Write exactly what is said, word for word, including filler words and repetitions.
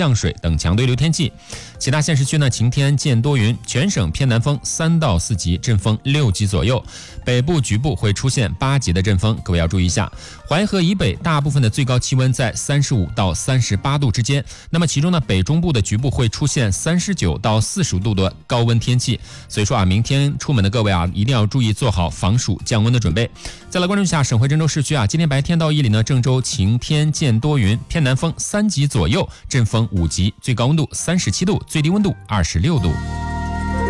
降水等强对流天气。其他县市区呢，晴天见多云，全省偏南风三到四级，阵风六级左右，北部局部会出现八级的阵风，各位要注意一下。淮河以北大部分的最高气温在三十五到三十八度之间，那么其中呢，北中部的局部会出现三十九到四十度的高温天气，所以说啊，明天出门的各位啊，一定要注意做好防暑降温的准备。再来关注一下省会郑州市区啊，今天白天到夜里呢，郑州晴天见多云，偏南风三级左右，阵风五级，最高温度三十七度，最低温度二十六度。